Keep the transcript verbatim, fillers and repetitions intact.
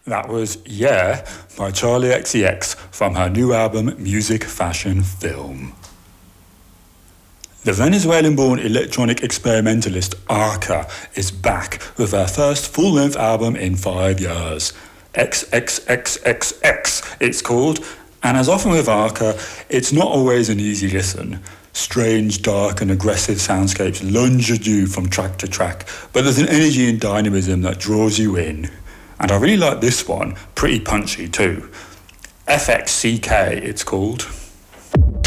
That was Yeah by Charlie X C X from her new album Music, Fashion, Film. The Venezuelan-born electronic experimentalist Arca is back with her first full-length album in five years. X X X X X it's called, and as often with Arca, it's not always an easy listen. Strange, dark and aggressive soundscapes lunge at you from track to track, but there's an energy and dynamism that draws you in. And I really like this one, pretty punchy too. F X C K it's called.